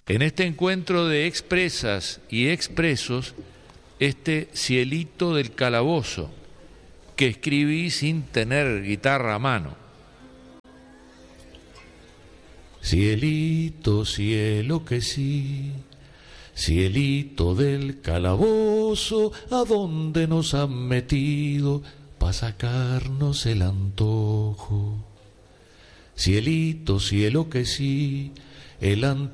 En este encuentro de expresas y expresos, este cielito del calabozo, que escribí sin tener guitarra a mano. Cielito, cielo que sí, cielito del calabozo, ¿a dónde nos han metido pa' sacarnos el antojo? Cielito, cielo que sí, el antojo